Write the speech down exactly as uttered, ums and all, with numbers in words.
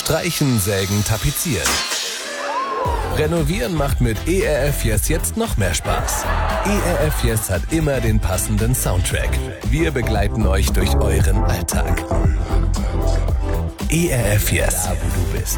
Streichen, Sägen, Tapezieren. Renovieren macht mit E R F Yes jetzt noch mehr Spaß. E R F Yes hat immer den passenden Soundtrack. Wir begleiten euch durch euren Alltag. E R F Yes, da wo du bist.